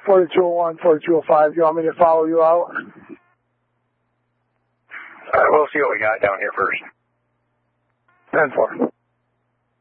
4201, 4205. Do you want me to follow you out? We'll see what we got down here first. 10-4.